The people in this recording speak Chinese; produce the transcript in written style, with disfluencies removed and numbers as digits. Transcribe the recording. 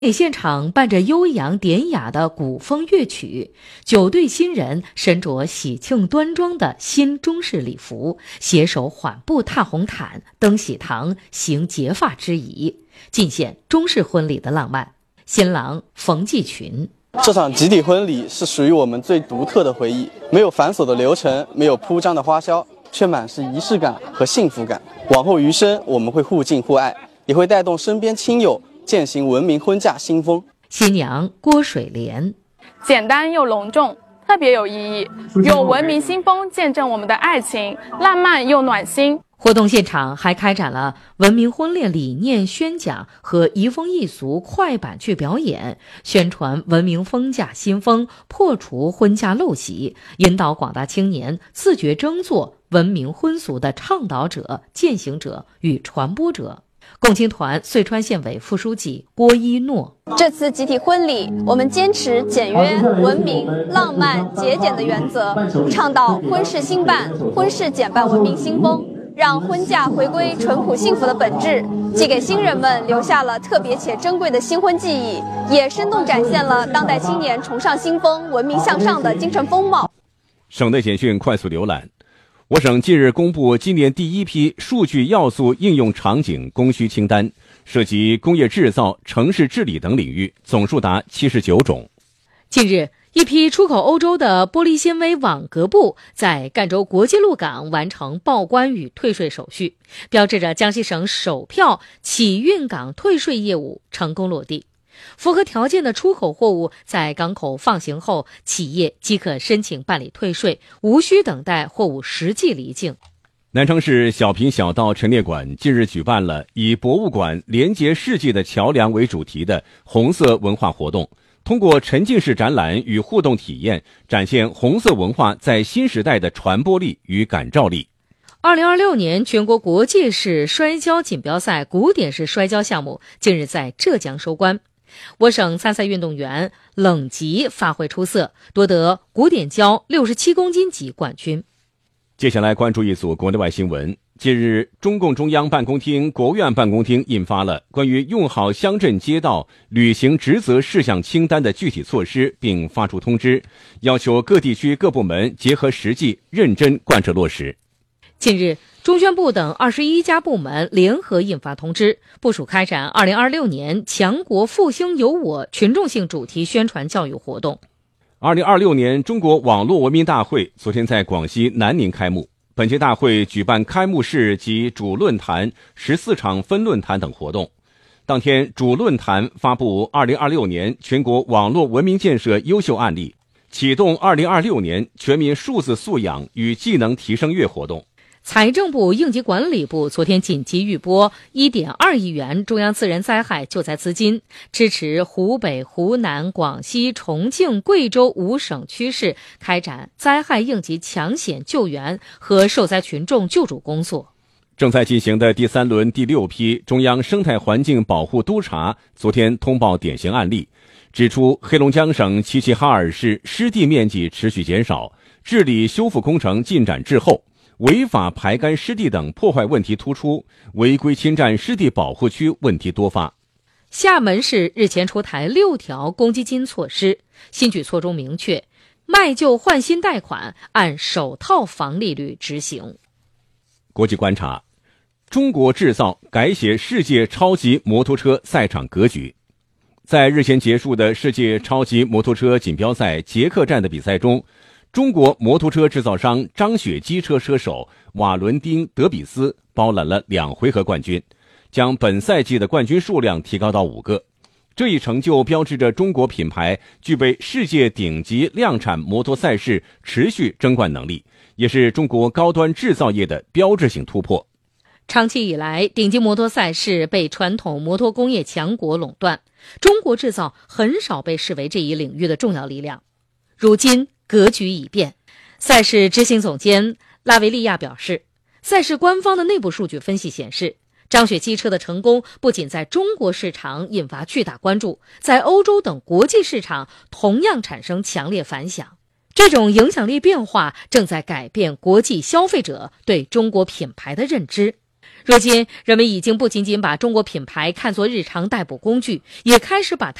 现场伴着悠扬典雅的古风乐曲，9对新人身着喜庆端庄的新中式礼服，携手缓步踏红毯，登喜堂，行结发之仪，尽显中式婚礼的浪漫。新郎冯继群： 这场集体婚礼是属于我们最独特的回忆，没有繁琐的流程，没有铺张的花销，却满是仪式感和幸福感。往后余生，我们会互敬互爱，也会带动身边亲友践行文明婚嫁新风。 新娘郭水莲： 简单又隆重，特别有意义，用文明新风见证我们的爱情，浪漫又暖心。 活动现场还开展了文明婚恋理念宣讲和移风易俗快板剧表演，宣传文明婚嫁新风，破除婚嫁陋习，引导广大青年自觉争做文明婚俗的倡导者、践行者与传播者。共青团遂川县委副书记郭一诺： 这次集体婚礼，我们坚持简约、文明、浪漫、节俭的原则，倡导婚事兴办、婚事简办文明新风，让婚嫁回归淳朴幸福的本质，既给新人们留下了特别且珍贵的新婚记忆，也生动展现了当代青年崇尚新风、文明向上的精神风貌。 省内简讯快速浏览。我省近日公布今年第一批数据要素应用场景供需清单，涉及工业制造、城市治理等领域，总数达79种。 近日，一批出口欧洲的玻璃纤维网格布在赣州国际陆港完成报关与退税手续，标志着江西省首票企运港退税业务成功落地。符合条件的出口货物在港口放行后，企业即可申请办理退税，无需等待货物实际离境。 南昌市小坪小道陈列馆近日举办了以博物馆连接世界的桥梁为主题的红色文化活动，通过沉浸式展览与互动体验，展现红色文化在新时代的传播力与感召力。 2026年全国国际式摔跤锦标赛古典式摔跤项目近日在浙江收官。我省参赛运动员冷吉发挥出色，夺得古典跤67公斤级冠军。 接下来关注一组国内外新闻。近日，中共中央办公厅、国务院办公厅印发了关于用好乡镇街道履行职责事项清单的具体措施，并发出通知，要求各地区各部门结合实际，认真贯彻落实。 近日，中宣部等21家部门联合印发通知，部署开展2026年强国复兴有我群众性主题宣传教育活动。 2026年中国网络文明大会昨天在广西南宁开幕，本届大会举办开幕式及主论坛、14场分论坛等活动。当天，主论坛发布2026年全国网络文明建设优秀案例，启动2026年全民数字素养与技能提升月活动。 财政部应急管理部昨天紧急预拨 1.2 亿元中央自然灾害救灾资金，支持湖北、湖南、广西、重庆、贵州5省区市开展灾害应急抢险救援和受灾群众救助工作。 正在进行的第3轮第6批中央生态环境保护督查昨天通报典型案例，指出黑龙江省齐齐哈尔市湿地面积持续减少，治理修复工程进展滞后，违法排干湿地等破坏问题突出，违规侵占湿地保护区问题多发。 厦门市日前出台6条公积金措施，新举措中明确，卖旧换新贷款按首套房利率执行。 国际观察，中国制造改写世界超级摩托车赛场格局。在日前结束的世界超级摩托车锦标赛捷克站的比赛中，中国摩托车制造商张雪机车车手瓦伦丁·德比斯包揽了2回合冠军，将本赛季的冠军数量提高到5个。这一成就标志着中国品牌具备世界顶级量产摩托赛事持续争冠能力，也是中国高端制造业的标志性突破。 长期以来，顶级摩托赛事被传统摩托工业强国垄断，中国制造很少被视为这一领域的重要力量。如今格局已变，赛事执行总监拉维利亚表示，赛事官方的内部数据分析显示，张雪机车的成功不仅在中国市场引发巨大关注，在欧洲等国际市场同样产生强烈反响。这种影响力变化正在改变国际消费者对中国品牌的认知。 如今，人们已经不仅仅把中国品牌看作日常代步工具，也开始把